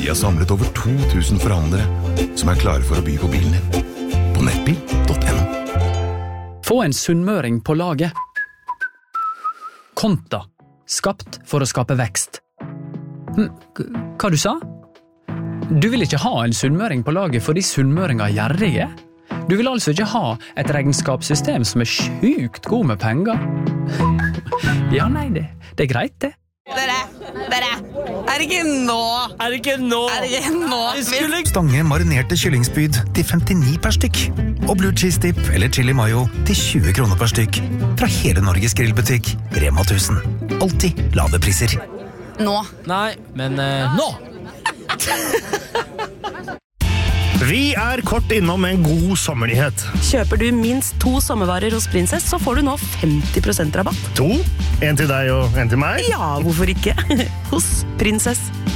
Vi har samlet over 2000 forhandlere som er klare for å by på bilen din. På nettbil.no. Få en sunnmøring på laget. Konta. Skapt for å skape vekst. Hva du sa? Du vil ikke ha en sunnmøring på laget fordi sunnmøringer er gjerrige? Du vil altså ikke ha et regnskapssystem som er sjukt god med penger? Ja, nei, det er greit det. Dere, er det ikke nå? Stange marinerte kyllingspyd til 59 per stykk. Og blue cheese dip eller chili mayo til 20 kroner per stykk. Fra hele Norges grillbutikk, Rema 1000. Alltid lave priser. Nå. Nei, men nå! Vi er kort innom en god sommerlighet. Kjøper du minst 2 sommervarer hos Princess, så får du nå 50% rabatt. 2? En til deg og en til meg? Ja, hvorfor ikke? Hos Princess.